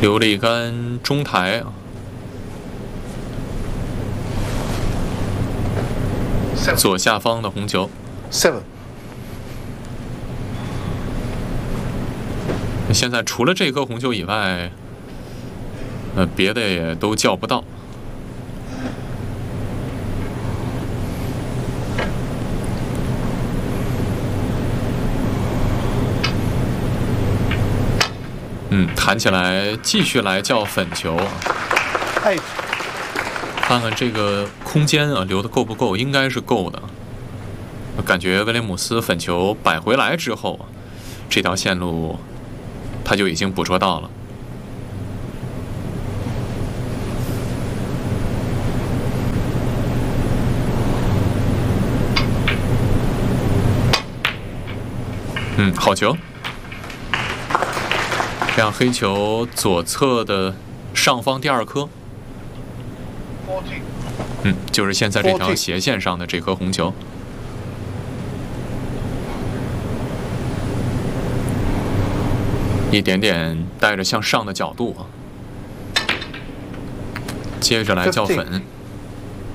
留了一杆中台啊。 左下方的红球 7。 现在除了这颗红球以外，别的也都叫不到。弹起来继续来叫粉球。 8。 看看这个空间啊，留的够不够？应该是够的。感觉威廉姆斯粉球摆回来之后，这条线路他就已经捕捉到了。好球！这样黑球左侧的上方第2颗。 就是现在这条斜线上的这颗红球，一点点带着向上的角度啊，接着来叫粉。